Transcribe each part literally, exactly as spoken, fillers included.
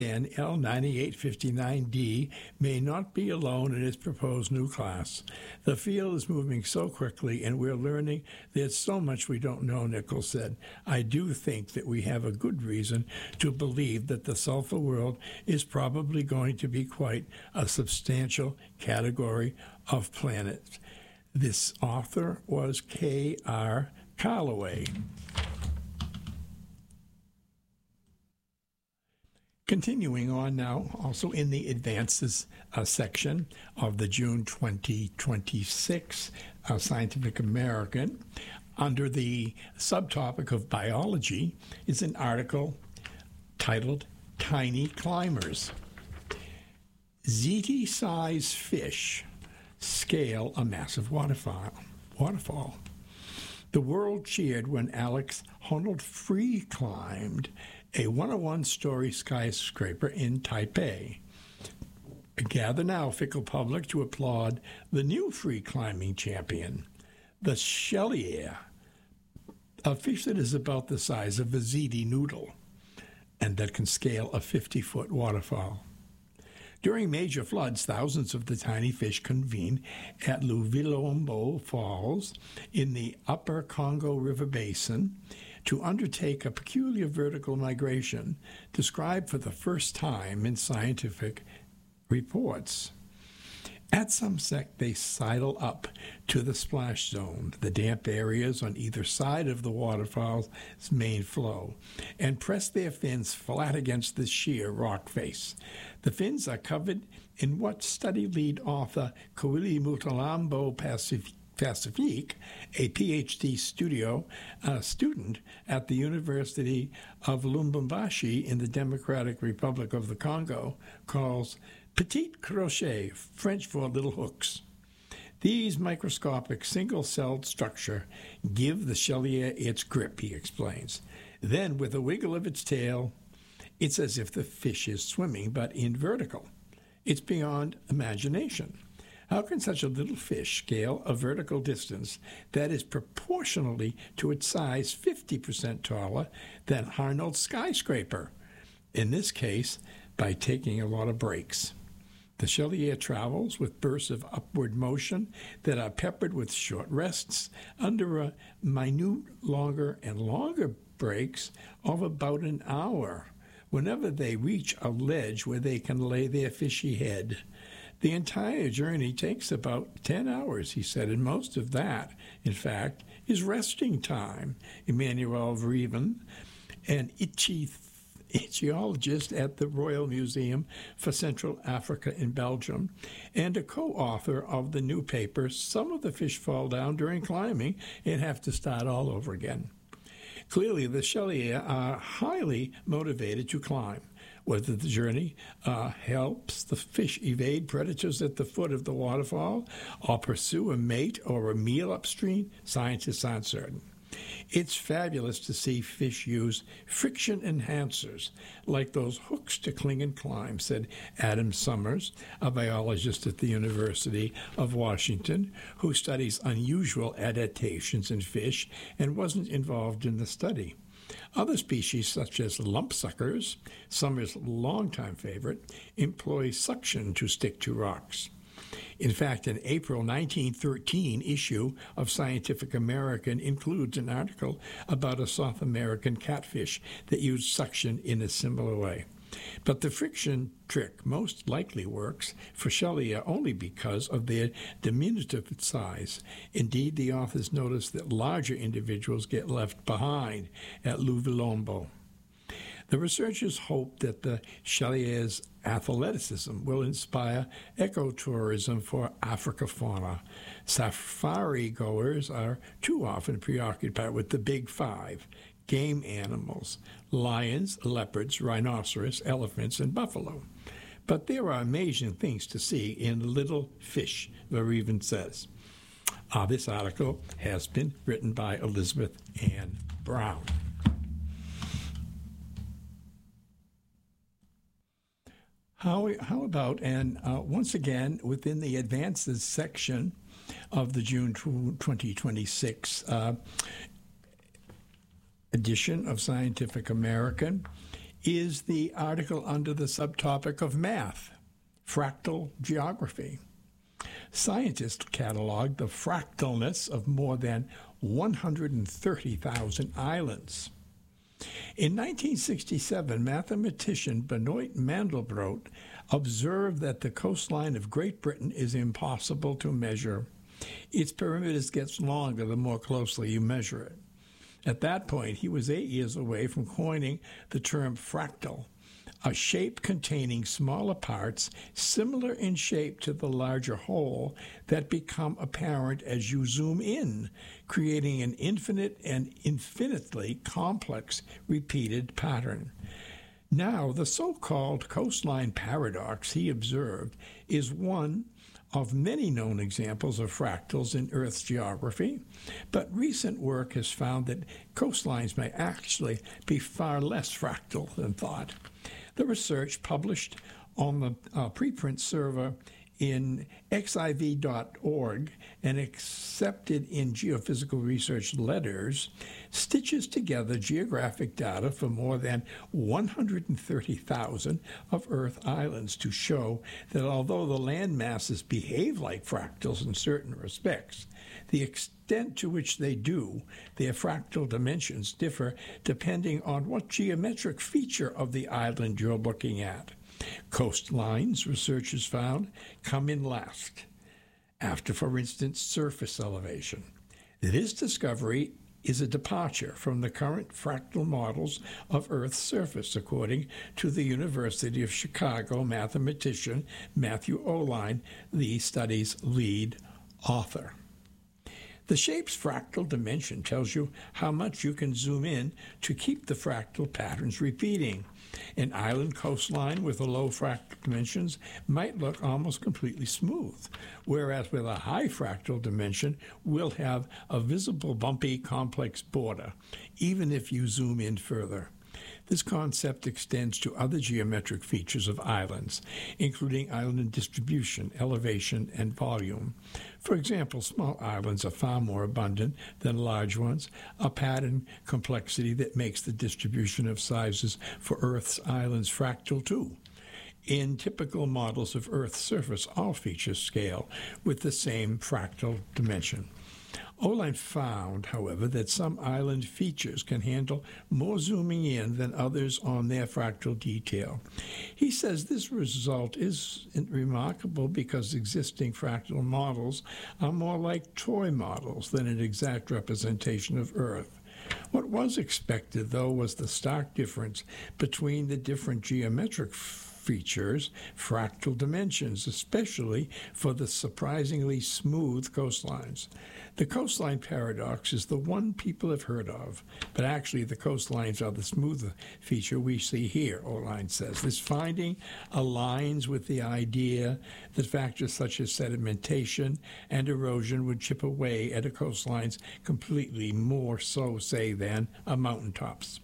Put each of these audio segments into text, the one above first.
N L ninety-eight fifty-nine D may not be alone in its proposed new class. The field is moving so quickly, and we're learning there's so much we don't know, Nichols said. I do think that we have a good reason to believe that the sulfur world is probably going to be quite a substantial category of planets. This author was K R Calloway. Continuing on now, also in the advances uh, section of the June twenty twenty-six uh, Scientific American, under the subtopic of biology, is an article titled Tiny Climbers. Ziti-sized fish scale a massive waterfall. waterfall. The world cheered when Alex Honnold free climbed a one oh one story skyscraper in Taipei. Gather now, fickle public, to applaud the new free climbing champion, the Chellier, a fish that is about the size of a ziti noodle and that can scale a fifty-foot waterfall. During major floods, thousands of the tiny fish convene at Luvilombo Falls in the upper Congo River Basin to undertake a peculiar vertical migration described for the first time in scientific reports. At sunset, they sidle up to the splash zone, the damp areas on either side of the waterfall's main flow, and press their fins flat against the sheer rock face. The fins are covered in what study lead author Kawili Mutalambo Pacifique, a P H D studio uh, student at the University of Lubumbashi in the Democratic Republic of the Congo, calls petit crochet, French for little hooks. These microscopic single-celled structure give the Chellier its grip, he explains. Then, with a wiggle of its tail, it's as if the fish is swimming, but in vertical. It's beyond imagination. How can such a little fish scale a vertical distance that is proportionally to its size fifty percent taller than Arnold's skyscraper? In this case, by taking a lot of breaks. The Chellier travels with bursts of upward motion that are peppered with short rests under a minute longer and longer breaks of about an hour whenever they reach a ledge where they can lay their fishy head. The entire journey takes about ten hours, he said, and most of that, in fact, is resting time. Emmanuel Vreven, an itchy ichthyologist at the Royal Museum for Central Africa in Belgium, and a co-author of the new paper, Some of the Fish Fall Down During Climbing and Have to Start All Over Again. Clearly, the Chellier are highly motivated to climb. Whether the journey uh, helps the fish evade predators at the foot of the waterfall or pursue a mate or a meal upstream, scientists aren't certain. It's fabulous to see fish use friction enhancers like those hooks to cling and climb, said Adam Summers, a biologist at the University of Washington, who studies unusual adaptations in fish and wasn't involved in the study. Other species, such as lumpsuckers, Summers' longtime favorite, employ suction to stick to rocks. In fact, an April nineteen thirteen issue of Scientific American includes an article about a South American catfish that used suction in a similar way. But the friction trick most likely works for Chellier only because of their diminutive size. Indeed, the authors notice that larger individuals get left behind at Luvilombo. The researchers hope that the Chellier's athleticism will inspire ecotourism for Africa fauna. Safari goers are too often preoccupied with the big five, game animals, lions, leopards, rhinoceros, elephants, and buffalo. But there are amazing things to see in little fish, Vreven says. Uh, this article has been written by Elizabeth Ann Brown. How, how about, and uh, once again, within the advances section of the June twenty twenty-six uh, edition of Scientific American, is the article under the subtopic of math, fractal geography. Scientists cataloged the fractalness of more than one hundred thirty thousand islands. In nineteen sixty-seven, mathematician Benoit Mandelbrot observed that the coastline of Great Britain is impossible to measure. Its perimeter gets longer the more closely you measure it. At that point, he was eight years away from coining the term fractal, a shape containing smaller parts similar in shape to the larger whole that become apparent as you zoom in, creating an infinite and infinitely complex repeated pattern. Now, the so-called coastline paradox, he observed, is one of many known examples of fractals in Earth's geography, but recent work has found that coastlines may actually be far less fractal than thought. The research, published on the uh, preprint server in X I V dot org and accepted in Geophysical Research Letters, stitches together geographic data for more than one hundred thirty thousand of Earth islands to show that although the land masses behave like fractals in certain respects, the extent to which they do, their fractal dimensions differ depending on what geometric feature of the island you're looking at. Coastlines, researchers found, come in last, after, for instance, surface elevation. This discovery is a departure from the current fractal models of Earth's surface, according to the University of Chicago mathematician Matthew Oline, the study's lead author. The shape's fractal dimension tells you how much you can zoom in to keep the fractal patterns repeating. An island coastline with a low fractal dimensions might look almost completely smooth, whereas with a high fractal dimension, we'll have a visible bumpy, complex border, even if you zoom in further. This concept extends to other geometric features of islands, including island distribution, elevation, and volume. For example, small islands are far more abundant than large ones, a pattern complexity that makes the distribution of sizes for Earth's islands fractal too. In typical models of Earth's surface, all features scale with the same fractal dimension. Oline found, however, that some island features can handle more zooming in than others on their fractal detail. He says this result is remarkable because existing fractal models are more like toy models than an exact representation of Earth. What was expected, though, was the stark difference between the different geometric features, fractal dimensions, especially for the surprisingly smooth coastlines. The coastline paradox is the one people have heard of, but actually the coastlines are the smoother feature we see here, Oline says. This finding aligns with the idea that factors such as sedimentation and erosion would chip away at a coastlines completely more so, say, than a mountaintops.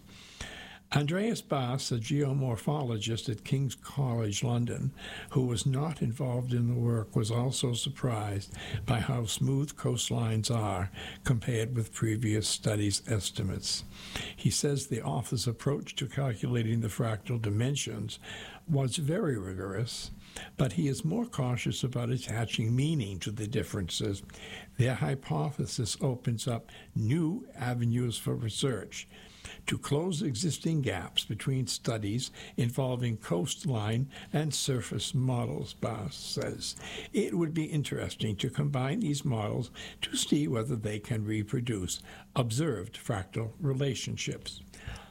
Andreas Bass, a geomorphologist at King's College London, who was not involved in the work, was also surprised by how smooth coastlines are compared with previous studies' estimates. He says the author's approach to calculating the fractal dimensions was very rigorous, but he is more cautious about attaching meaning to the differences. Their hypothesis opens up new avenues for research to close existing gaps between studies involving coastline and surface models, Bass says. It would be interesting to combine these models to see whether they can reproduce observed fractal relationships.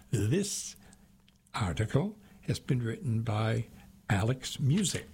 This article has been written by Alex Music.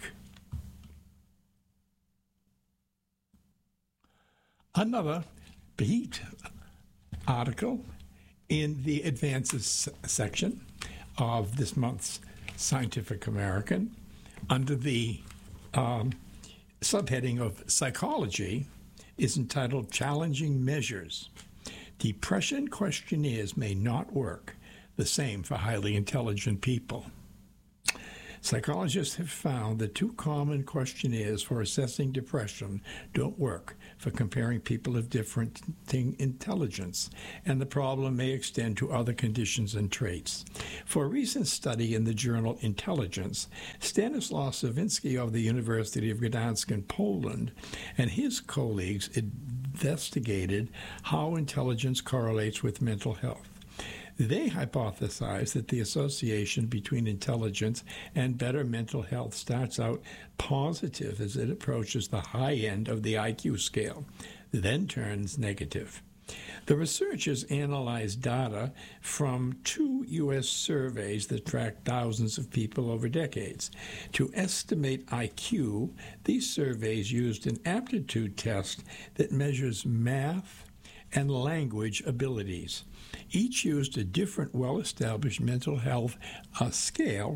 Another beat article in the Advances section of this month's Scientific American, under the um, subheading of Psychology, is entitled Challenging Measures. Depression questionnaires may not work the same for highly intelligent people. Psychologists have found that two common questionnaires for assessing depression don't work for comparing people of different intelligence, and the problem may extend to other conditions and traits. For a recent study in the journal Intelligence, Stanislaw Sawinski of the University of Gdansk in Poland and his colleagues investigated how intelligence correlates with mental health. They hypothesized that the association between intelligence and better mental health starts out positive as it approaches the high end of the I Q scale, then turns negative. The researchers analyzed data from two U S surveys that tracked thousands of people over decades. To estimate I Q, these surveys used an aptitude test that measures math and language abilities. Each used a different well-established mental health uh, scale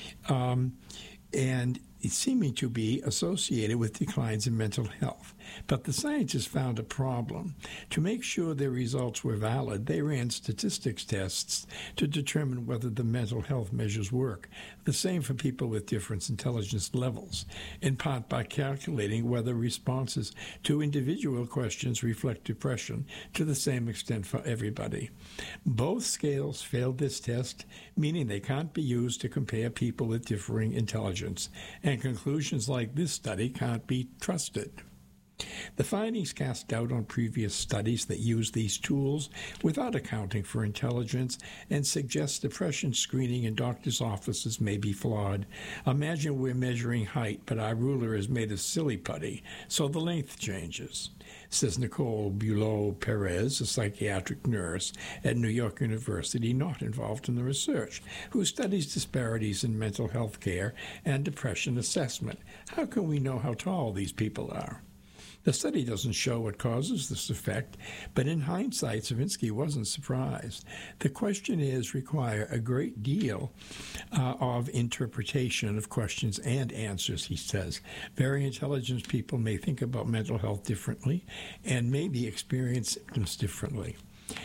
um, and seeming to be associated with declines in mental health. But the scientists found a problem. To make sure their results were valid, they ran statistics tests to determine whether the mental health measures work, the same for people with different intelligence levels, in part by calculating whether responses to individual questions reflect depression to the same extent for everybody. Both scales failed this test, meaning they can't be used to compare people with differing intelligence, and conclusions like this study can't be trusted. The findings cast doubt on previous studies that used these tools without accounting for intelligence and suggest depression screening in doctors' offices may be flawed. Imagine we're measuring height, but our ruler is made of silly putty, so the length changes, says Nicole Bulow-Perez, a psychiatric nurse at New York University not involved in the research, who studies disparities in mental health care and depression assessment. How can we know how tall these people are? The study doesn't show what causes this effect, but in hindsight, Sawinski wasn't surprised. The questionnaires require a great deal uh, of interpretation of questions and answers, he says. Very intelligent people may think about mental health differently and maybe experience symptoms differently.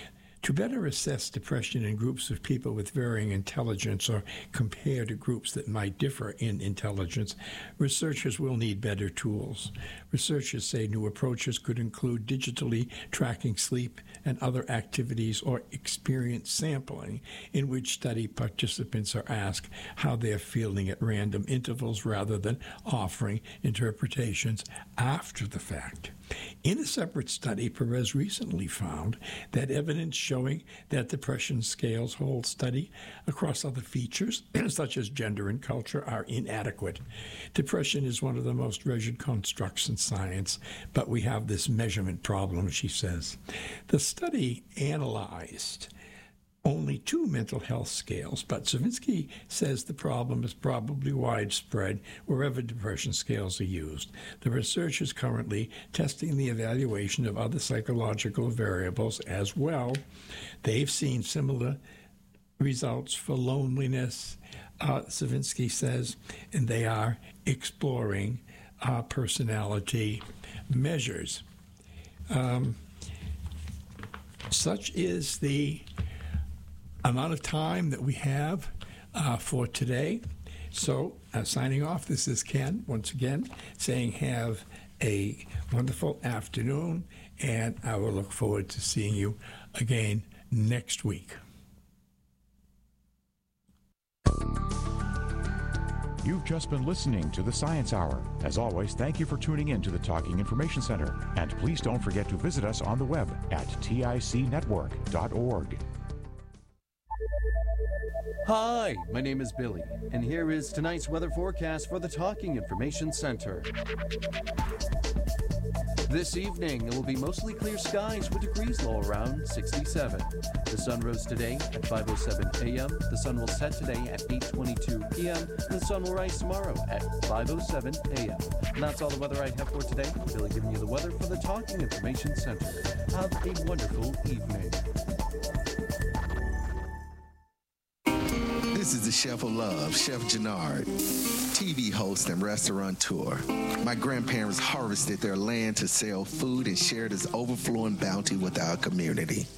To better assess depression in groups of people with varying intelligence or compare to groups that might differ in intelligence, researchers will need better tools. Researchers say new approaches could include digitally tracking sleep and other activities or experience sampling, in which study participants are asked how they're feeling at random intervals rather than offering interpretations after the fact. In a separate study, Perez recently found that evidence showing that depression scales hold steady across other features, such as gender and culture, are inadequate. Depression is one of the most treasured constructs in science, but we have this measurement problem, she says. The study analyzed only two mental health scales, but Sawinski says the problem is probably widespread wherever depression scales are used. The research is currently testing the evaluation of other psychological variables as well. They've seen similar results for loneliness, uh, Sawinski says, and they are exploring uh, personality measures. Um, such is the amount of time that we have uh, for today. So, uh, signing off, this is Ken, once again, saying have a wonderful afternoon, and I will look forward to seeing you again next week. You've just been listening to the Science Hour. As always, thank you for tuning in to the Talking Information Center. And please don't forget to visit us on the web at tic network dot org. Hi, my name is Billy, and here is tonight's weather forecast for the Talking Information Center. This evening, it will be mostly clear skies with degrees low around sixty-seven. The sun rose today at five oh seven a.m. The sun will set today at eight twenty-two p.m. And the sun will rise tomorrow at five oh seven a.m. And that's all the weather I have for today. Billy giving you the weather for the Talking Information Center. Have a wonderful evening. This is the Chef of Love, Chef Jannard, T V host and restaurateur. My grandparents harvested their land to sell food and share this overflowing bounty with our community.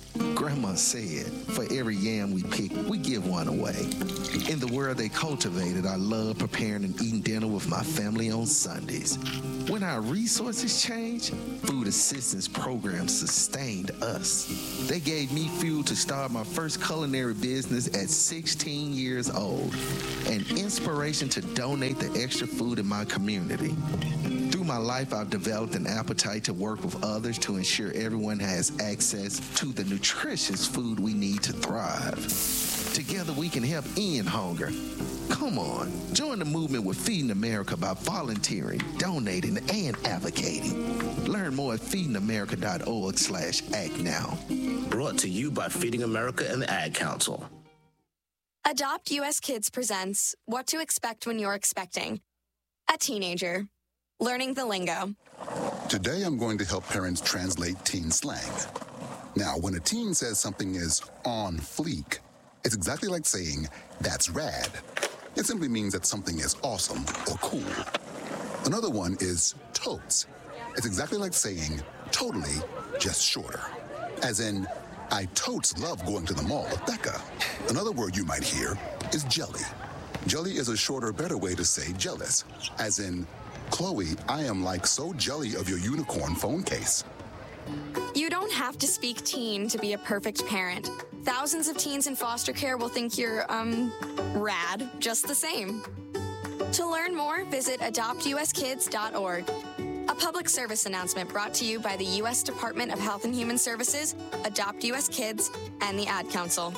Grandma said, for every yam we pick, we give one away. In the world they cultivated, I love preparing and eating dinner with my family on Sundays. When our resources changed, food assistance programs sustained us. They gave me fuel to start my first culinary business at sixteen years old, and inspiration to donate the extra food in my community. Through my life, I've developed an appetite to work with others to ensure everyone has access to the nutritious food we need to thrive. Together, we can help end hunger. Come on, join the movement with Feeding America by volunteering, donating, and advocating. Learn more at feedingamerica.org slash act now. Brought to you by Feeding America and the Ad Council. Adopt U S Kids presents What to Expect When You're Expecting. A teenager. Learning the lingo. Today I'm going to help parents translate teen slang. Now, when a teen says something is on fleek, it's exactly like saying, that's rad. It simply means that something is awesome or cool. Another one is totes. It's exactly like saying, totally, just shorter. As in, I totes love going to the mall with Becca. Another word you might hear is jelly. Jelly is a shorter, better way to say jealous. As in, Chloe, I am like so jelly of your unicorn phone case. You don't have to speak teen to be a perfect parent. Thousands of teens in foster care will think you're, um, rad, just the same. To learn more, visit adopt u s kids dot org. A public service announcement brought to you by the U S Department of Health and Human Services, Adopt U S Kids, and the Ad Council.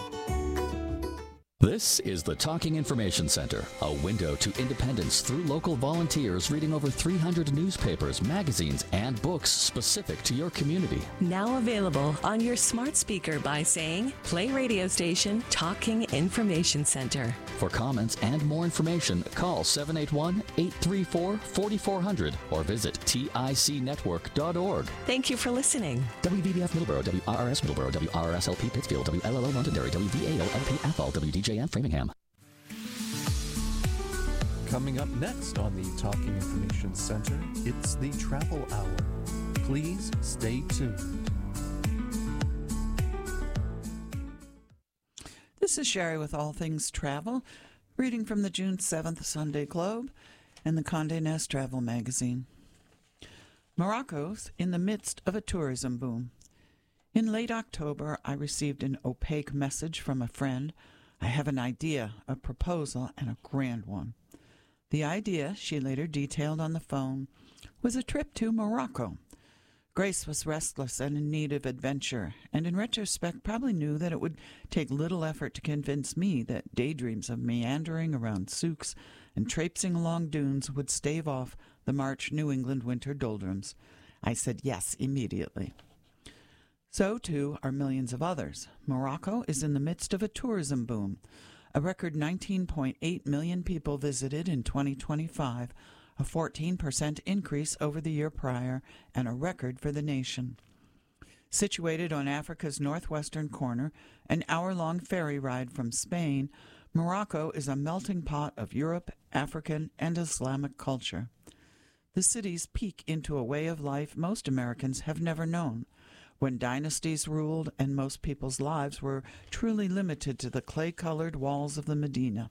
This is the Talking Information Center, a window to independence through local volunteers reading over three hundred newspapers, magazines, and books specific to your community. Now available on your smart speaker by saying, play radio station Talking Information Center. For comments and more information, call seven eight one, eight three four, four four zero zero or visit tic network dot org. Thank you for listening. W V B F Middleborough, W R R S Middleborough, W R R S L P Pittsfield, W L L O Londonderry, W V A O L P Athol, W D J M Framingham. Coming up next on the Talking Information Center, it's the Travel Hour. Please stay tuned. This is Sherry with All Things Travel, reading from the June seventh Sunday Globe and the Condé Nast Travel Magazine. Morocco's in the midst of a tourism boom. In late October, I received an opaque message from a friend. I have an idea, a proposal, and a grand one. The idea, she later detailed on the phone, was a trip to Morocco. Grace was restless and in need of adventure, and in retrospect probably knew that it would take little effort to convince me that daydreams of meandering around souks and traipsing along dunes would stave off the March New England winter doldrums. I said yes immediately. So, too, are millions of others. Morocco is in the midst of a tourism boom. A record nineteen point eight million people visited in twenty twenty-five, a fourteen percent increase over the year prior, and a record for the nation. Situated on Africa's northwestern corner, an hour-long ferry ride from Spain, Morocco is a melting pot of Europe, African, and Islamic culture. The cities peek into a way of life most Americans have never known, when dynasties ruled and most people's lives were truly limited to the clay-colored walls of the Medina.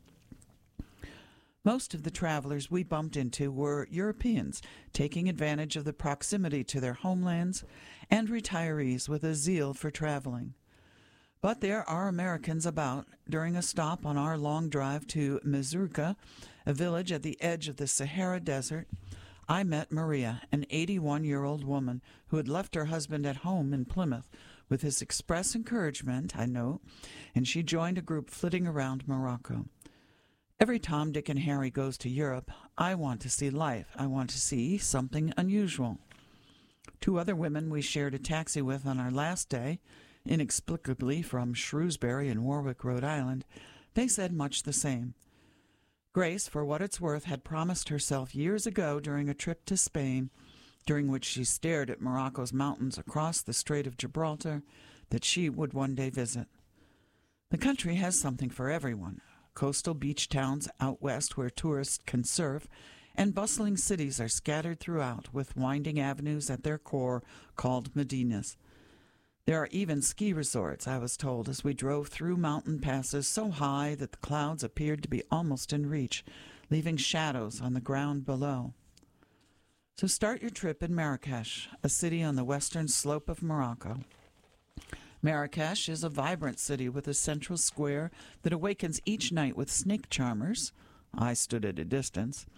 Most of the travelers we bumped into were Europeans, taking advantage of the proximity to their homelands, and retirees with a zeal for traveling. But there are Americans about. During a stop on our long drive to Mazurka, a village at the edge of the Sahara Desert, I met Maria, an eighty-one-year-old woman who had left her husband at home in Plymouth with his express encouragement, I know, and she joined a group flitting around Morocco. Every Tom, Dick, and Harry goes to Europe, I want to see life. I want to see something unusual. Two other women we shared a taxi with on our last day, inexplicably from Shrewsbury in Warwick, Rhode Island, they said much the same. Grace, for what it's worth, had promised herself years ago during a trip to Spain, during which she stared at Morocco's mountains across the Strait of Gibraltar, that she would one day visit. The country has something for everyone. Coastal beach towns out west where tourists can surf, and bustling cities are scattered throughout with winding avenues at their core called Medinas. There are even ski resorts, I was told, as we drove through mountain passes so high that the clouds appeared to be almost in reach, leaving shadows on the ground below. So start your trip in Marrakesh, a city on the western slope of Morocco. Marrakesh is a vibrant city with a central square that awakens each night with snake charmers. I stood at a distance.